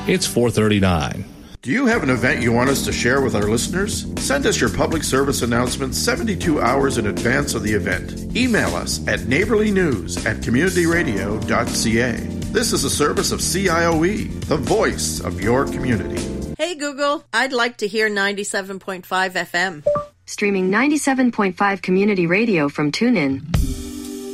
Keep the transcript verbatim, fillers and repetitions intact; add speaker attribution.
Speaker 1: it's four thirty-nine.
Speaker 2: Do you have an event you want us to share with our listeners? Send us your public service announcement seventy-two hours in advance of the event. Email us at neighborlynews at community radio dot c a. This is a service of C I O E, the voice of your community.
Speaker 3: Hey Google, I'd like to hear ninety-seven point five F M.
Speaker 4: Streaming ninety-seven point five Community Radio from TuneIn.